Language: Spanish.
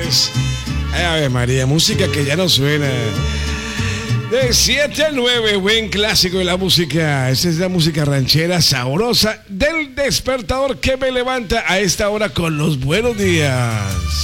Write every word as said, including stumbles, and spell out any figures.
señores. Ave María, música que ya no suena. De siete a nueve, buen clásico de la música. Esa es la música ranchera sabrosa del despertador que me levanta a esta hora con los buenos días.